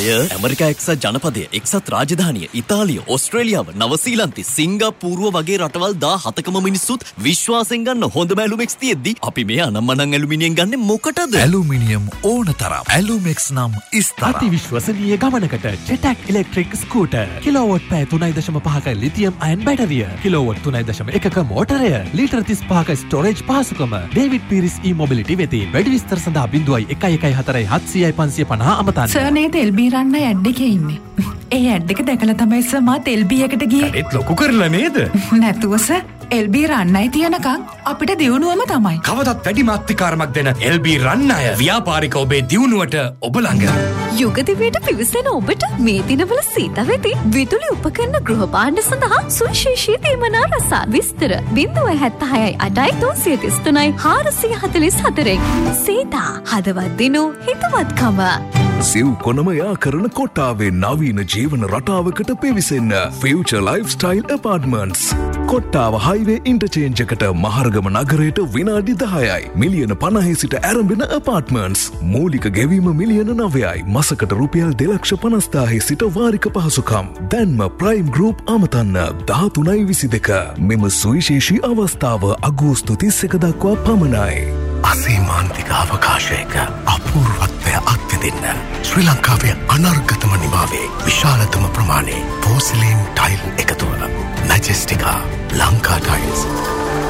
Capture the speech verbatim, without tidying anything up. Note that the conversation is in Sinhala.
ඔය ඇමරිකා එක්සත් ජනපදය, එක්සත් රාජධානිය, ඉතාලිය, ඕස්ට්‍රේලියාව, නවසීලන්තේ, සිංගප්පූරුව වගේ රටවල් දහසකම මිනිස්සුත් විශ්වාසයෙන් ගන්න හොඳම ඇලුමෙක්ස් තියෙද්දි අපි මේ අනම්මනම් ඇලුමිනියම් ගන්න මොකටද? ඇලුමිනියම් ඕනතරම්. ඇලුමෙක්ස් නම් ඉස්තර. අති විශ්වසනීය ගමනකට ජෙටැක් ඉලෙක්ට්‍රික් ස්කූටර්. කිලෝවොට් පැය තුනයි දශම පහක ලිතියම් අයන් බැටරිය. කිලෝවොට් තුනයි දශම එකක මෝටරය. ලීටර් තිස් පහක ස්ටෝරේජ් පහසුකම. ඩේවිඩ් පීරිස් ඊ මොබිලිටි වෙතින් වැඩි විස්තර සඳහා බිංදුවයි එකයි එකයි හතරයි හත්සියයි පන්සිය පනහ අමතන්න. සර් නේද එල්බී රන්න ඇඩ් එකේ ඉන්නේ. ඒ ඇඩ් එක දැකලා තමයි සර් මාත් එල්බී එකට ගියේ. ඒත් ලොකු කරලා නේද? නැතුව සර් එල්බී රන්නයි තියනකම් අපිට දියුණුවම තමයි. කවදත් වැඩි මාත්‍රිකාරමක් දෙන එල්බී රන්න අය ව්‍යාපාරික ඔබේ දියුණුවට ඔබ ළඟ. යුගදිවයට පිවිසෙන ඔබට මේ දිනවල සීත වෙති විදුලි උපකරණ ගෘහ භාණ්ඩ සඳහා සුවිශේෂී දීමනා රසායන විස්තර බිංදුව හැත්තහයයි අටයි තුන්සිය තිස් තුනයි හාරසිය හතළිස් හතරෙන්. සීතා හදවත් දිනු හිතවත්කම. සිව් කොනම යා කරන කොට්ටාවේ නවීන ජීවන රටාවකට පිවිසෙන්න future lifestyle ඇපාර්ට්මන්ට්ස්. Kottawa highway interchange එකට මහර්ගම නගරයට විනාඩි දහයයි. මිලියන පනහේ සිට ආරම්භන ඇපාර්ට්මන්ට්ස්. මූලික ගෙවීම මිලියන නවයයි. මසකට රුපියල් දෙලක්ෂ පනස්දාහේ සිට වාරික පහසුකම්. දැන්ම ප්‍රයිම් ගෲප් අමතන්න දහතුනයි විසි දෙක. මෙම සුවිශේෂී අවස්ථාව අගෝස්තු තිස් එක දක්වා පමණයි. අසීමාන්තික අවකාශයක අපූර්වත්වය අත්විඳින්න ශ්‍රී ලංකාවේ අනර්ගතම නිමාවේ විශාලතම ප්‍රමාණයේ පෝසිලීන් ටයිල් එකතුව මැජෙස්ටිකා ලංකා ටයිල්ස්.